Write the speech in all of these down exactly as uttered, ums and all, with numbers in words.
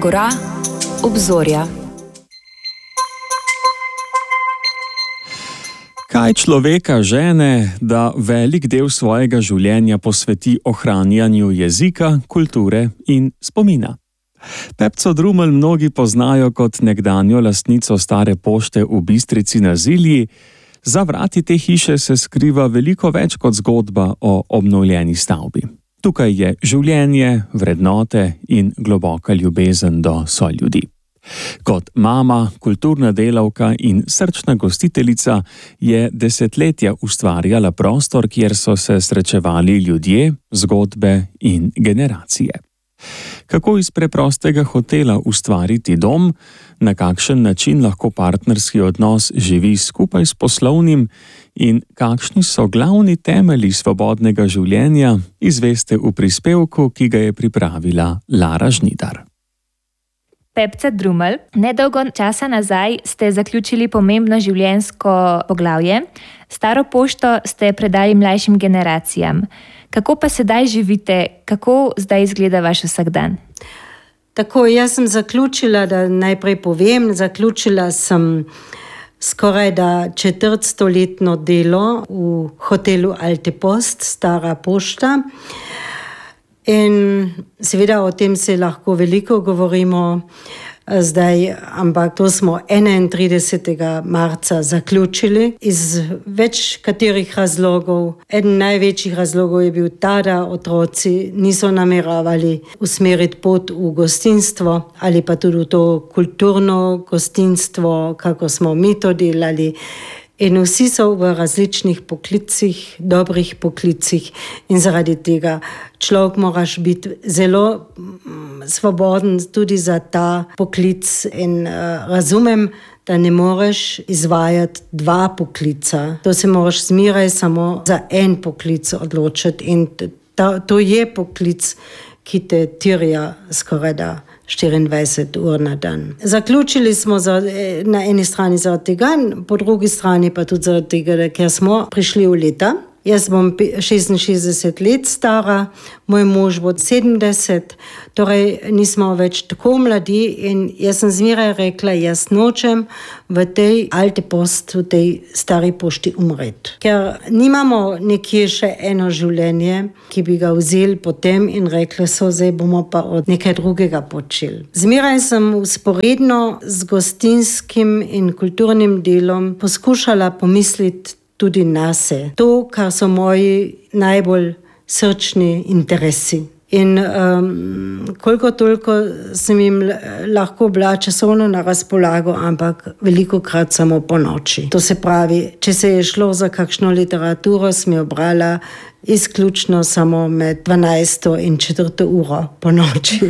Agora, obzorja. Kaj človeka žene, da velik del svojega življenja posveti ohranjanju jezika, kulture in spomina? Pepco Drumelj mnogi poznajo kot nekdanjo lastnico stare pošte v Bistrici na Zilji. Za vrati te hiše se skriva veliko več kot zgodba o obnovljeni stavbi. Tukaj je življenje, vrednote in globoka ljubezen do soljudi. Kot mama, kulturna delavka in srčna gostiteljica je desetletja ustvarjala prostor, kjer so se srečevali ljudje, zgodbe in generacije. Kako iz preprostega hotela ustvariti dom, na kakšen način lahko partnerski odnos živi skupaj s poslovnim in kakšni so glavni temelji svobodnega življenja, izveste v prispevku, ki ga je pripravila Lara Žnidar. Pepca Drumelj, nedolgo časa nazaj ste zaključili pomembno življenjsko poglavje. Staro pošto ste predali mlajšim generacijam. Kako pa sedaj živite? Kako zdaj izgleda vaš vsakdan? Tako, jaz sem zaključila, da najprej povem, zaključila sem skoraj da četrtstoletno delo v hotelu Alte Post, Stara pošta. In seveda o tem se lahko veliko govorimo zdaj, ampak to smo enaintridesetega marca zaključili iz več katerih razlogov. Eden največjih razlogov je bil ta, da otroci niso nameravali usmeriti pot v gostinstvo ali pa tudi v to kulturno gostinstvo, kako smo mi to delali. In vsi so v različnih poklicih, dobrih poklicih in zaradi tega človek moraš biti zelo svoboden tudi za ta poklic in uh, razumem, da ne moreš izvajati dva poklica. To se moraš zmeraj samo za en poklic odločiti in ta, to je poklic, ki te terja skoraj da štiriindvajset ur na dan. Zaključili smo za, na eni strani zaradi tega, po drugi strani pa tudi zaradi tega, ker smo prišli v leta. Jaz bom šestinšestdeset let stara, moj mož bo sedemdeset, torej nismo več tako mladi in jaz sem zmeraj rekla, jaz nočem v tej Alte Post, v tej stari pošti umreti. Ker nimamo nekje še eno življenje, ki bi ga vzeli potem in rekli so, zdaj bomo pa od nekaj drugega počeli. Zmeraj sem usporedno z gostinskim in kulturnim delom poskušala pomisliti tudi nase. To, kar so moji najbolj srčni interesi. In um, koliko toliko sem jim lahko bila časovno na razpolago, ampak veliko krat samo po noči. To se pravi, če se je šlo za kakšno literaturo, sem jo brala izključno samo med dvanajsto in četrto uro po noči.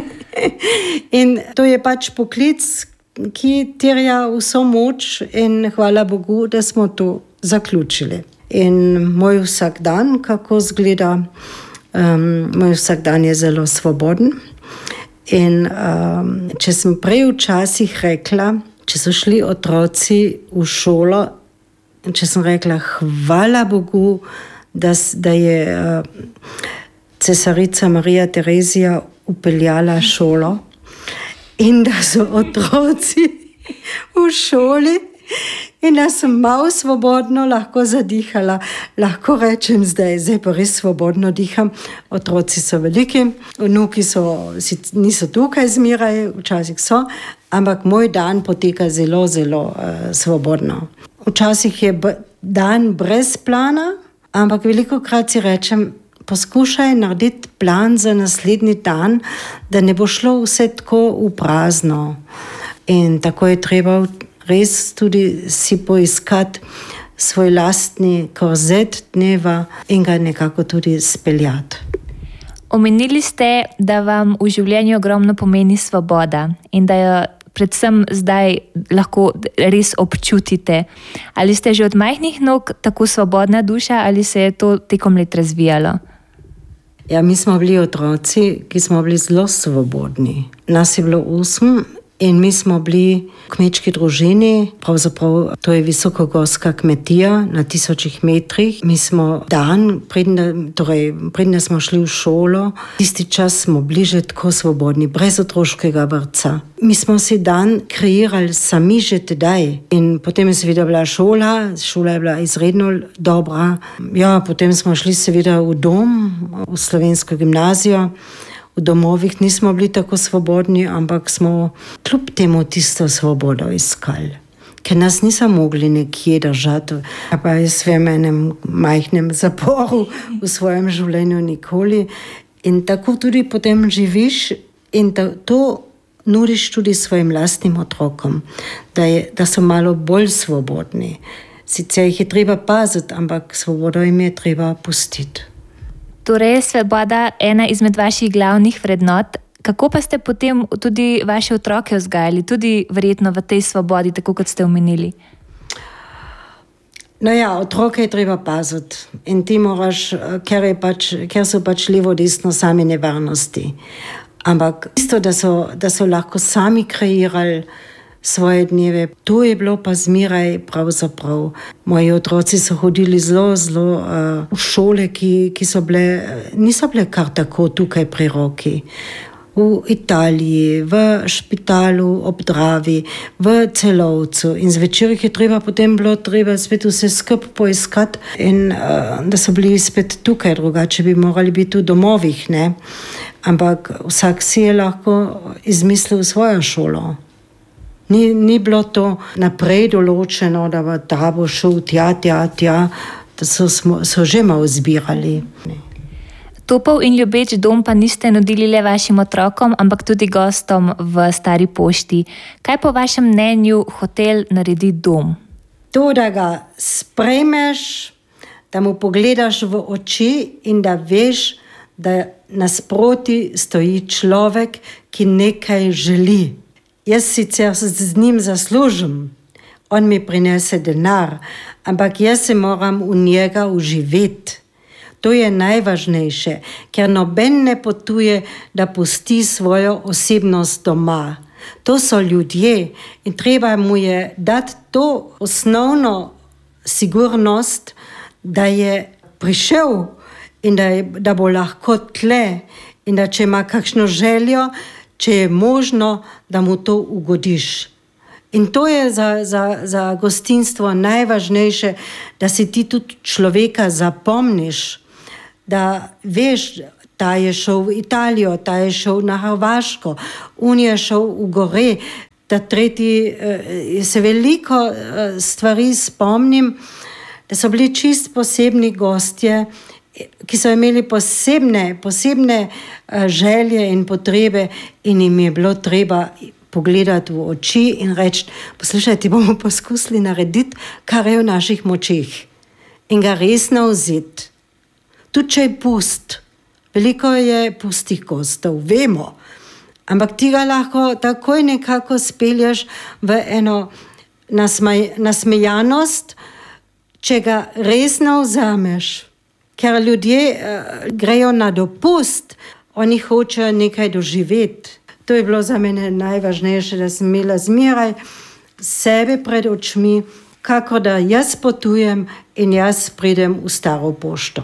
In to je pač poklic, ki terja vso moč in hvala Bogu, da smo to zaključili. In moj vsakdan, kako izgleda, um, moj vsakdan je zelo svoboden. In um, če sem prej včasih rekla, če so šli otroci v šolo, če sem rekla, hvala Bogu, da, da je uh, cesarica Marija Terezija upeljala šolo in da so otroci v šoli in da sem malo svobodno lahko zadihala. Lahko rečem zdaj, zdaj pa res svobodno diham. Otroci so veliki, vnuki so, niso tukaj zmeraj, včasih so, ampak moj dan poteka zelo, zelo uh, svobodno. Včasih je b- dan brez plana, ampak veliko krat si rečem, poskušaj narediti plan za naslednji dan, da ne bo šlo vse tako v prazno. In tako je treba res tudi si poiskati svoj lastni korzet dneva in ga nekako tudi speljati. Omenili ste, da vam v življenju ogromno pomeni svoboda in da jo predvsem zdaj lahko res občutite. Ali ste že od majhnih nog tako svobodna duša ali se je to tekom let razvijalo? Ja, mi smo bili otroci, ki smo bili zelo svobodni. Nas je bilo osem In mi smo bili v kmečki družini, pravzaprav to je visokogorska kmetija na tisočih metrih. Mi smo dan, predne, torej predne smo šli v šolo, tisti čas smo bliže tako svobodni, brez otroškega vrtca. Mi smo si dan kreirali sami že tedaj. In potem je seveda bila šola, šola je bila izredno dobra. Ja, potem smo šli seveda v dom, v slovensko gimnazijo. V domovih nismo bili tako svobodni, ampak smo kljub temu tisto svobodo iskali. Ker nas niso mogli nekje držati. Pa jaz v enem majhnem zaporu v svojem življenju nikoli. In tako tudi potem živiš in to, to nudiš tudi svojim lastnim otrokom, da, je, da so malo bolj svobodni. Sicer jih je treba paziti, ampak svobodo jim je treba pustiti. Torej je svoboda ena izmed vaših glavnih vrednot. Kako pa ste potem tudi vaše otroke vzgajali, tudi verjetno v tej svobodi, tako kot ste omenili? No ja, otroke je treba paziti in ti moraš, ker, je pač, ker so pač levo desno sami nevarnosti. Ampak isto, da so, da so lahko sami kreirali svoje dneve. To je bilo pa zmeraj pravzaprav. Moji otroci so hodili zelo, zelo uh, v šole, ki, ki so bile, niso bile kar tako tukaj pri roki. V Italiji, v Špitalu ob Dravi, v Celovcu. In zvečer je treba potem bilo treba spet vse skup poiskati in uh, da so bili spet tukaj, drugače bi morali biti v domovih, ne? Ampak vsak si je lahko izmislil svojo šolo. Ni, ni bilo to naprej določeno, da bo ta bo šel tja, tja, tja. Da so, smo, so že malo zbirali. Topel in ljubeč dom pa niste nudili le vašim otrokom, ampak tudi gostom v Stari pošti. Kaj po vašem mnenju hotel naredi dom? To, da ga sprejmeš, da mu pogledaš v oči in da veš, da nasproti stoji človek, ki nekaj želi. Jaz sicer z njim zaslužim, on mi prinese denar, ampak jaz se moram v njega uživeti. To je najvažnejše, ker noben ne potuje, da pusti svojo osebnost doma. To so ljudje in treba mu je dati to osnovno sigurnost, da je prišel in da, je, da bo lahko tle in da če ima kakšno željo, če je možno, da mu to ugodiš. In to je za, za, za gostinstvo najvažnejše, da si ti tudi človeka zapomniš, da veš, ta je šel v Italijo, ta je šel na Hrvaško, on je šel v gore, da tretji, se veliko stvari spomnim, da so bili čist posebni gostje, ki so imeli posebne, posebne želje in potrebe in jim je bilo treba pogledati v oči in reči, poslušajte, bomo poskusili narediti, kar je v naših močeh in ga resno vzeti. Tudi če je pust, veliko je pustih gostov, vemo, ampak ti ga lahko takoj nekako spelješ v eno nasmej, nasmejanost, če ga resno vzameš. Ker ljudje uh, grejo na dopust, oni hočejo nekaj doživeti. To je bilo za mene najvažnejše, da sem imela zmeraj sebe pred očmi, kako da jaz potujem in jaz pridem v Staro pošto.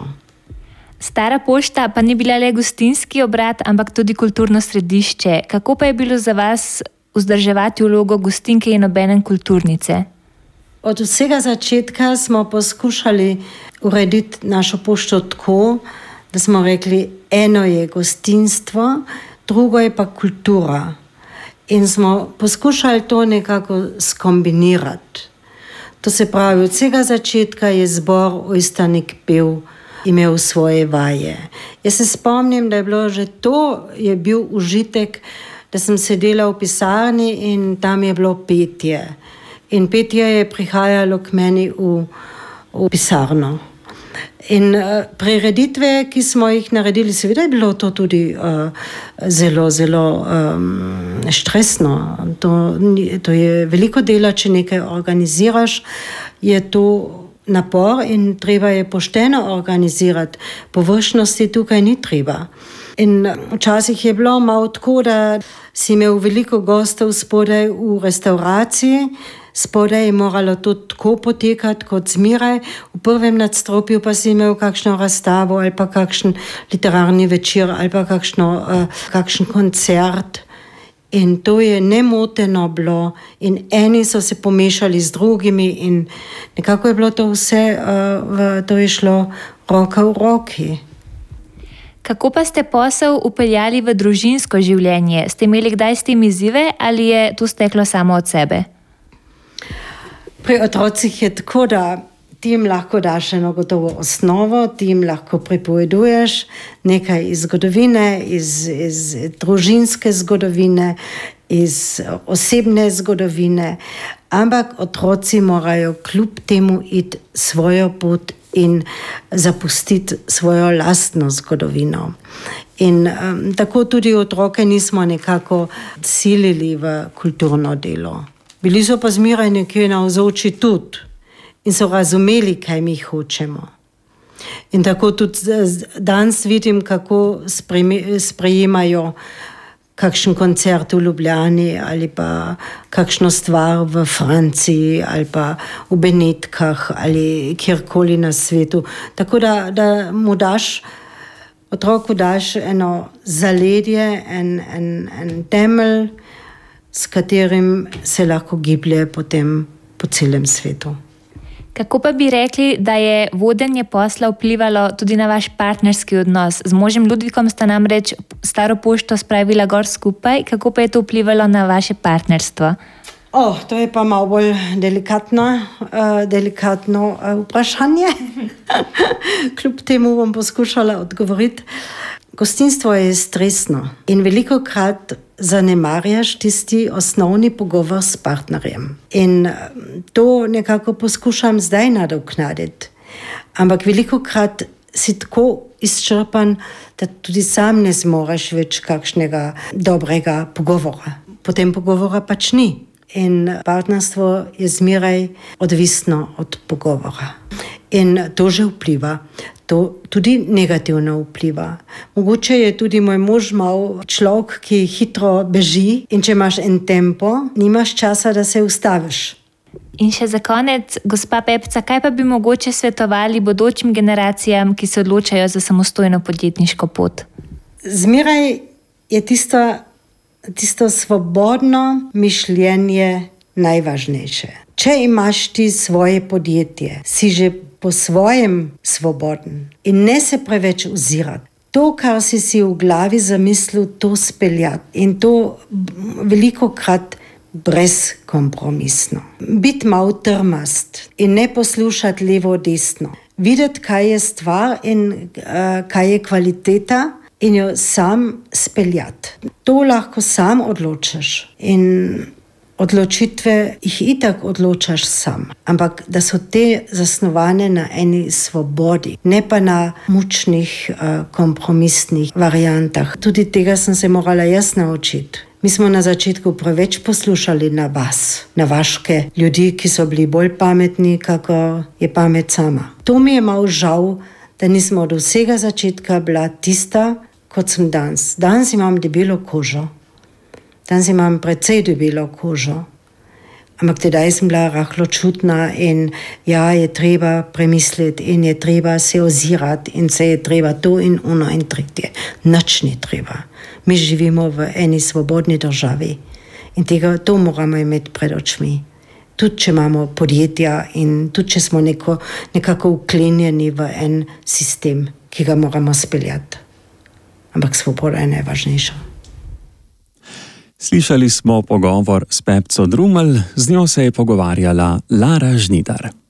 Stara pošta pa ni bila le gostinski obrat, ampak tudi kulturno središče. Kako pa je bilo za vas vzdrževati vlogo gostinke in obenem kulturnice? Od vsega začetka smo poskušali urediti našo pošto tako, da smo rekli, eno je gostinstvo, drugo je pa kultura. In smo poskušali to nekako skombinirati. To se pravi, od vsega začetka je zbor Ojstanik pel, imel svoje vaje. Jaz se spomnim, da je bilo že to, je bil užitek, da sem sedela v pisarni in tam je bilo petje. In petje je prihajalo k meni v, v pisarno. In uh, prireditve, ki smo jih naredili, seveda je bilo to tudi uh, zelo, zelo um, stresno. To, to je veliko dela, če nekaj organiziraš, je to napor in treba je pošteno organizirati. Površnosti tukaj ni treba. In včasih je bilo malo tako, da si imel veliko gostov spodaj v restauraciji, spodaj je moralo to tako potekati kot zmeraj, v prvem nadstropju pa si imel kakšno razstavo ali pa kakšen literarni večer ali pa kakšno, uh, kakšen koncert. In to je nemoteno bilo in eni so se pomešali z drugimi in nekako je bilo to vse, uh, v, to je šlo roka v roki. Kako pa ste posel upeljali v družinsko življenje? Ste imeli kdaj s tem izzive ali je to steklo samo od sebe? Pri otrocih je tako, da ti jim lahko daš eno gotovo osnovo, ti jim lahko pripoveduješ nekaj iz zgodovine, iz, iz družinske zgodovine, iz osebne zgodovine, ampak otroci morajo kljub temu iti svojo pot in zapustiti svojo lastno zgodovino. In um, tako tudi otroke nismo nekako silili v kulturno delo. Bili so pa zmeraj nekje navzoči tudi in so razumeli, kaj mi hočemo. In tako tudi danes vidim, kako sprejemajo kakšen koncert v Ljubljani ali pa kakšno stvar v Franciji ali pa v Benetkah ali kjerkoli na svetu. Tako da, da mu daš, otroku daš eno zaledje, en, en, en temelj, s katerim se lahko giblje potem po celem svetu. Kako pa bi rekli, da je vodenje posla vplivalo tudi na vaš partnerski odnos? Z možem Ludvikom sta namreč Staro pošto spravila gor skupaj. Kako pa je to vplivalo na vaše partnerstvo? Oh, to je pa malo bolj delikatno, uh, delikatno uh, vprašanje. Kljub temu bom poskušala odgovoriti. Gostinstvo je stresno in velikokrat zanemarjaš tisti osnovni pogovor s partnerjem. In to nekako poskušam zdaj nadoknaditi. Ampak velikokrat si tako izčrpan, da tudi sam ne zmoreš več kakšnega dobrega pogovora. Potem pogovora pač ni. In partnerstvo je zmeraj odvisno od pogovora. In to že vpliva. To tudi negativno vpliva. Mogoče je tudi moj mož mal človek, ki hitro beži in če imaš en tempo, nimaš časa, da se ustaviš. In še za konec, gospa Pepca, kaj pa bi mogoče svetovali bodočim generacijam, ki se odločajo za samostojno podjetniško pot? Zmeraj je tisto, tisto svobodno mišljenje najvažnejše. Če imaš ti svoje podjetje, si že po svojem svoboden in ne se preveč ozirati. To, kar si si v glavi zamislil, to speljati in to velikokrat brezkompromisno. Biti malo trmast in ne poslušati levo desno. Videti, kaj je stvar in uh, kaj je kvaliteta in jo sam speljati. To lahko sam odločaš in odločitve jih itak odločaš sam, ampak da so te zasnovane na eni svobodi, ne pa na mučnih, uh, kompromisnih variantah. Tudi tega sem se morala jaz naučiti. Mi smo na začetku preveč poslušali na vas, na vaške ljudi, ki so bili bolj pametni, kako je pamet sama. To mi je malo žal, da nismo od vsega začetka bila tista, kot sem danes. Danes imam debelo kožo. Danes imam precej debelo kožo, ampak tedaj sem bila rahlo čutna in ja, je treba premisliti in je treba se ozirati in se je treba to in ono in tretje. Nič ni treba. Mi živimo v eni svobodni državi in tega, to moramo imeti pred očmi. Tudi če imamo podjetja in tudi če smo neko, nekako vklenjeni v en sistem, ki ga moramo speljati. Ampak svoboda je najvažnejša. Slišali smo pogovor s Pepco Drumelj, z njo se je pogovarjala Lara Žnidar.